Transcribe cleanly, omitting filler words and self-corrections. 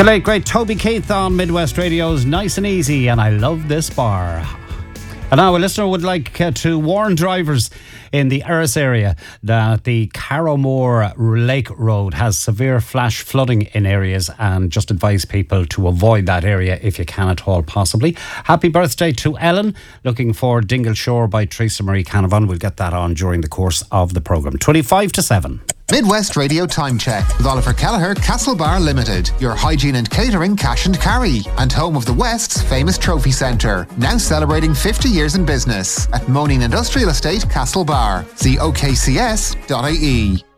The late great Toby Keith on Midwest Radio's Nice and Easy, and I love this bar. And now a listener would like to warn drivers in the Erris area that the Carrowmore Lake Road has severe flash flooding in areas, and just advise people to avoid that area if you can at all possibly. Happy birthday to Ellen. Looking for Dingle Shore by Teresa Marie Canavan. We'll get that on during the course of the programme. 25 to 7. Midwest Radio Time Check with Oliver Kelleher, Castlebar Limited, your hygiene and catering cash and carry, and home of the West's famous trophy centre, now celebrating 50 years in business at Moaning Industrial Estate, Castlebar. See okcs.ie.